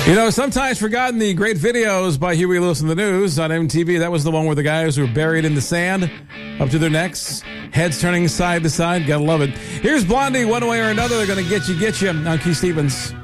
You know, sometimes forgotten the great videos by Huey Lewis in the News on MTV. That was the one where the guys were buried in the sand up to their necks, heads turning side to side. Gotta love it. Here's Blondie, One Way or Another. They're going to get you on Keith Stevens.